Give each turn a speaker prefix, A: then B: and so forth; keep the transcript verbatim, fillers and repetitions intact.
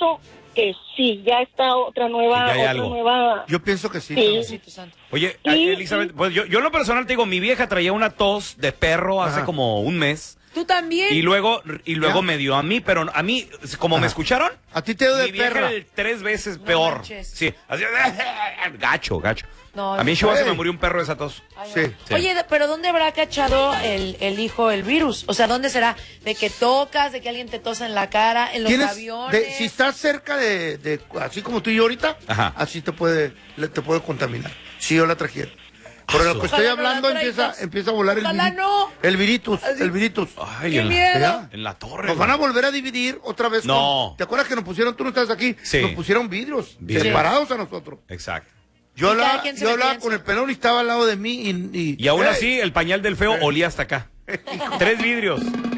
A: pienso que sí, ya está otra nueva,
B: Sí, ya hay
A: otra
B: algo.
A: nueva.
C: Yo pienso que sí.
A: Sí.
D: Diosito santo.
B: Oye,
A: Y-
B: Elizabeth, pues yo, yo en lo personal te digo, mi vieja traía una tos de perro hace
C: Ajá.
B: como un mes.
D: ¿Tú también?
B: Y luego, y luego
C: ¿Ya?
B: me dio a mí, pero a mí, como me
C: Ajá.
B: escucharon,
C: A ti te dio de
B: mi vieja
C: perra.
B: el tres veces
D: No
B: peor.
D: manches.
B: Sí, así, gacho, gacho.
D: No,
B: a mí en
D: no.
B: Chihuahua se
C: Ey.
B: me murió un perro de esa tos.
D: Ay,
C: Sí.
D: no.
B: Sí.
D: Oye, pero ¿dónde habrá cachado el, el hijo el virus? O sea, ¿dónde será? ¿De que tocas? ¿De que alguien te tosa en la cara? ¿En los
C: Tienes,
D: aviones?
C: de- si estás cerca de, de, así como tú y yo ahorita,
B: Ajá.
C: así te puede, le- te puede contaminar. Si yo la trajera. Pero lo que estoy
D: Ojalá no la
C: hablando empieza,
D: traigas.
C: empieza a volar el
D: Ojalá
C: viri-
D: no.
C: el viritus,
D: Así.
C: el viritus.
B: Ay,
D: ¡Qué
B: en,
D: miedo!
C: ¿Ya?
B: en la torre.
C: Nos van a volver a dividir otra vez.
B: No.
C: con- ¿Te acuerdas que nos pusieron, tú no estás aquí?
B: Sí.
C: Nos pusieron vidrios,
B: Vidrios.
C: separados a nosotros.
B: Exacto.
C: Yo
D: Y
C: hablaba,
D: cada quien se
C: yo
D: metía
C: hablaba
D: en
C: con
D: su-
C: el pelón y estaba al lado de mí y... Y,
B: Y aún
C: ¡Ey!
B: así, el pañal del feo olía hasta acá. Tres vidrios.